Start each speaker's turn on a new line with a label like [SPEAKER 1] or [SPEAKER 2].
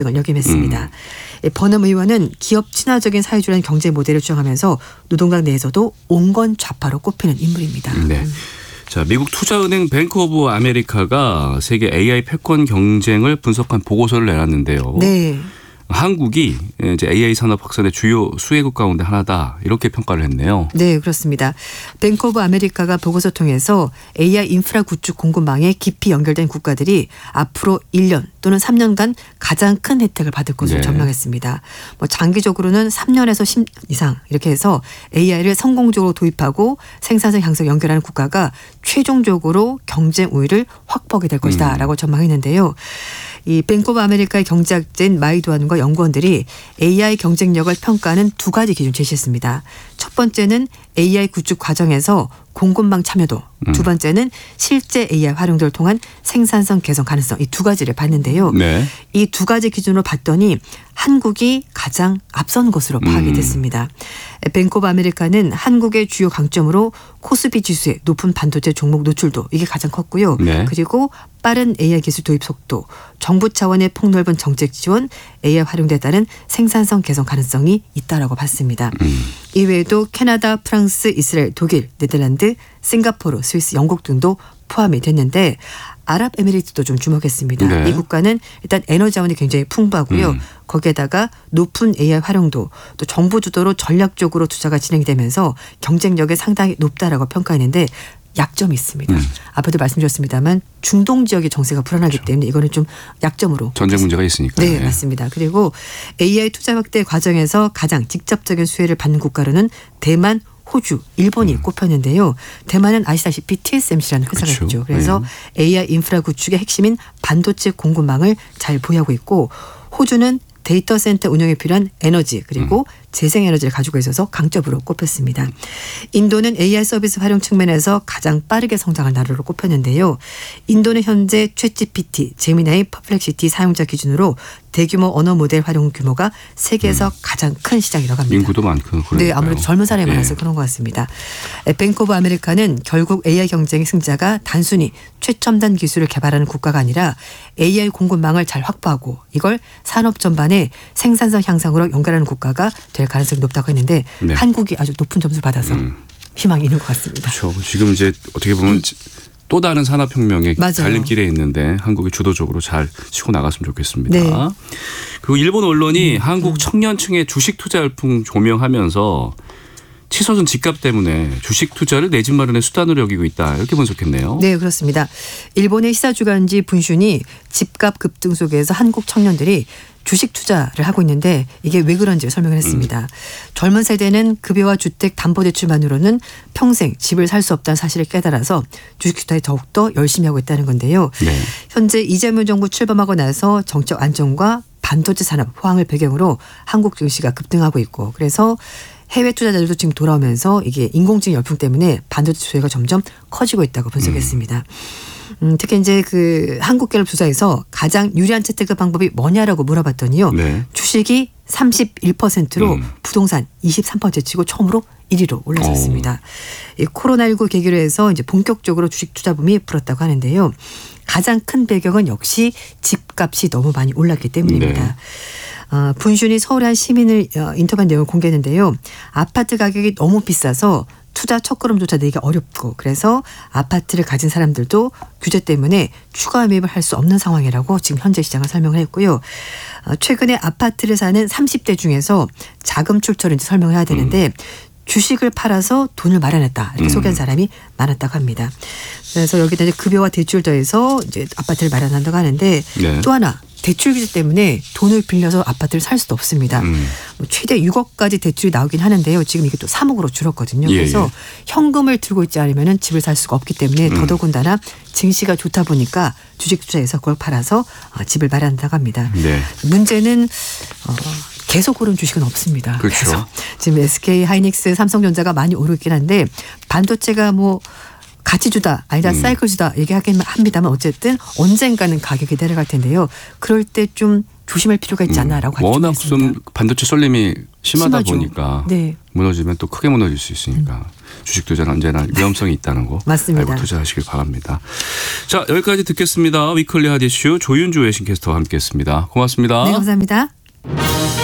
[SPEAKER 1] 등을 역임했습니다. 버넘 의원은 기업 친화적인 사회주의라는 경제 모델을 주장하면서 노동당 내에서도 온건 좌파로 꼽히는 인물입니다.
[SPEAKER 2] 네. 자, 미국 투자은행 뱅크 오브 아메리카가 세계 AI 패권 경쟁을 분석한 보고서를 내놨는데요.
[SPEAKER 1] 네.
[SPEAKER 2] 한국이 이제 AI 산업 확산의 주요 수혜국 가운데 하나다 이렇게 평가를 했네요.
[SPEAKER 1] 네, 그렇습니다. 뱅크 오브 아메리카가 보고서 통해서 AI 인프라 구축 공급망에 깊이 연결된 국가들이 앞으로 1년 또는 3년간 가장 큰 혜택을 받을 것으로
[SPEAKER 2] 네.
[SPEAKER 1] 전망했습니다. 장기적으로는 3년에서 10년 이상 이렇게 해서 AI를 성공적으로 도입하고 생산성 향상 연결하는 국가가 최종적으로 경쟁 우위를 확보하게 될 것이다라고 전망했는데요. 이 뱅크 오브 아메리카의 경제학자인 마이도안과 연구원들이 AI 경쟁력을 평가하는 두 가지 기준 제시했습니다. 첫 번째는 AI 구축 과정에서 공급망 참여도, 두 번째는 실제 AI 활용도를 통한 생산성 개선 가능성, 이 두 가지를 봤는데요.
[SPEAKER 2] 네.
[SPEAKER 1] 이 두 가지 기준으로 봤더니 한국이 가장 앞선 것으로 파악이 됐습니다. 뱅크 오브 아메리카는 한국의 주요 강점으로 코스피 지수의 높은 반도체 종목 노출도 이게 가장 컸고요.
[SPEAKER 2] 네.
[SPEAKER 1] 그리고 빠른 AI 기술 도입 속도, 정부 차원의 폭넓은 정책 지원, AI 활용에 따른 생산성 개선 가능성이 있다라고 봤습니다. 이외에도 캐나다, 프랑스, 이스라엘, 독일, 네덜란드, 싱가포르, 스위스, 영국 등도 포함이 됐는데 아랍에미리트도 좀 주목했습니다.
[SPEAKER 2] 네.
[SPEAKER 1] 이 국가는 일단 에너지 자원이 굉장히 풍부하고요. 거기에다가 높은 AI 활용도 또 정부 주도로 전략적으로 투자가 진행이 되면서 경쟁력이 상당히 높다라고 평가했는데 약점이 있습니다. 앞에도 말씀드렸습니다만 중동 지역의 정세가 불안하기 때문에 이거는 좀 약점으로.
[SPEAKER 2] 전쟁 문제가 있으니까.
[SPEAKER 1] 네, 맞습니다. 그리고 AI 투자 확대 과정에서 가장 직접적인 수혜를 받는 국가로는 대만, 호주, 일본이 꼽혔는데요. 대만은 아시다시피 TSMC라는 회사가
[SPEAKER 2] 그렇죠.
[SPEAKER 1] 있죠. 그래서 AI 인프라 구축의 핵심인 반도체 공급망을 잘 보유하고 있고 호주는 데이터 센터 운영에 필요한 에너지 그리고 재생에너지를 가지고 있어서 강점으로 꼽혔습니다. 인도는 AI 서비스 활용 측면에서 가장 빠르게 성장할 나라로 꼽혔는데요. 인도는 현재 챗GPT, 제미나이, 퍼플렉시티 사용자 기준으로 대규모 언어 모델 활용 규모가 세계에서 가장 큰 시장이라고 합니다.
[SPEAKER 2] 인구도 많고 그러니까요.
[SPEAKER 1] 네, 아무래도 젊은 사람이
[SPEAKER 2] 네.
[SPEAKER 1] 많아서 그런 것 같습니다. 뱅크 오브 아메리카는 결국 AI 경쟁의 승자가 단순히 최첨단 기술을 개발하는 국가가 아니라 AI 공급망을 잘 확보하고 이걸 산업 전반의 생산성 향상으로 연결하는 국가가 될 가능성이 높다고 했는데
[SPEAKER 2] 네.
[SPEAKER 1] 한국이 아주 높은 점수를 받아서 희망이 있는 것 같습니다.
[SPEAKER 2] 그렇죠. 지금 이제 어떻게 보면 또 다른 산업혁명의
[SPEAKER 1] 맞아요.
[SPEAKER 2] 갈림길에 있는데 한국이 주도적으로 잘 치고 나갔으면 좋겠습니다.
[SPEAKER 1] 네.
[SPEAKER 2] 그리고 일본 언론이 한국 청년층의 주식 투자 열풍 조명하면서 치솟은 집값 때문에 주식 투자를 내 집 마련의 수단으로 여기고 있다 이렇게 분석했네요.
[SPEAKER 1] 네, 그렇습니다. 일본의 시사주간지 분슌이 집값 급등 속에서 한국 청년들이 주식 투자를 하고 있는데 이게 왜 그런지 설명을 했습니다. 젊은 세대는 급여와 주택 담보대출만으로는 평생 집을 살 수 없다는 사실을 깨달아서 주식 투자에 더욱더 열심히 하고 있다는 건데요.
[SPEAKER 2] 네.
[SPEAKER 1] 현재 이재명 정부 출범하고 나서 정책 안정과 반도체 산업 호황을 배경으로 한국 증시가 급등하고 있고 그래서 해외 투자자들도 지금 돌아오면서 이게 인공지능 열풍 때문에 반도체 수요가 점점 커지고 있다고 분석했습니다. 특히 이제 그 한국갤럽 조사에서 가장 유리한 재테크 방법이 뭐냐라고 물어봤더니요.
[SPEAKER 2] 네.
[SPEAKER 1] 주식이 31%로 부동산 23% 치고 처음으로 1위로 올라섰습니다. 이 코로나19 계기로 해서 이제 본격적으로 주식 투자 붐이 불었다고 하는데요. 가장 큰 배경은 역시 집값이 너무 많이 올랐기 때문입니다.
[SPEAKER 2] 네.
[SPEAKER 1] 분슌이 서울의 한 시민을 인터뷰한 내용을 공개했는데요. 아파트 가격이 너무 비싸서 투자 첫걸음조차 내기가 어렵고 그래서 아파트를 가진 사람들도 규제 때문에 추가 매입을 할 수 없는 상황이라고 지금 현재 시장을 설명을 했고요. 최근에 아파트를 사는 30대 중에서 자금 출처를 이제 설명을 해야 되는데 주식을 팔아서 돈을 마련했다 이렇게 소개한 사람이 많았다고 합니다. 그래서 여기다 이제 급여와 대출 더해서 이제 아파트를 마련한다고 하는데
[SPEAKER 2] 네.
[SPEAKER 1] 또 하나 대출 규제 때문에 돈을 빌려서 아파트를 살 수도 없습니다. 최대 6억까지 대출이 나오긴 하는데요. 지금 이게 또 3억으로 줄었거든요.
[SPEAKER 2] 예,
[SPEAKER 1] 그래서
[SPEAKER 2] 예.
[SPEAKER 1] 현금을 들고 있지 않으면 집을 살 수가 없기 때문에 더더군다나 증시가 좋다 보니까 주식 투자해서 그걸 팔아서 집을 마련한다고 합니다.
[SPEAKER 2] 네.
[SPEAKER 1] 문제는 계속 오른 주식은 없습니다.
[SPEAKER 2] 그렇죠.
[SPEAKER 1] 그래서 지금 SK 하이닉스, 삼성전자가 많이 오르고 있긴 한데 반도체가 뭐 가치주다 아니다 사이클주다 얘기하긴 합니다만 어쨌든 언젠가는 가격이 내려갈 텐데요. 그럴 때 좀 조심할 필요가 있지 않나라고
[SPEAKER 2] 워낙 좀
[SPEAKER 1] 있습니다.
[SPEAKER 2] 반도체 쏠림이 심하다
[SPEAKER 1] 심하죠.
[SPEAKER 2] 보니까
[SPEAKER 1] 네.
[SPEAKER 2] 무너지면 또 크게 무너질 수 있으니까 주식 투자는 언제나 위험성이 있다는 거
[SPEAKER 1] 맞습니다.
[SPEAKER 2] 알고 투자하시길 바랍니다. 자, 여기까지 듣겠습니다. 위클리 핫 이슈 조윤주 외신캐스터와 함께했습니다. 고맙습니다.
[SPEAKER 1] 네, 감사합니다.